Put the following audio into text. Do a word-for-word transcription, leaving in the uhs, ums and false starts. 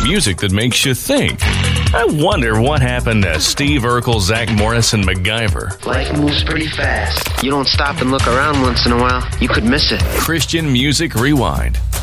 music that makes you think. I wonder what happened to Steve Urkel, Zach Morris, and MacGyver. Life moves pretty fast. You don't stop and look around once in a while, you could miss it. Christian Music Rewind.